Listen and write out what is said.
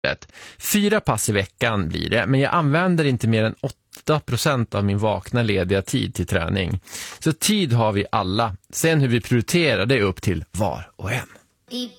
4 pass i veckan blir det, men jag använder inte mer än 8% av min vakna lediga tid till träning. Så tid har vi alla. Sen hur vi prioriterar det är upp till var och en.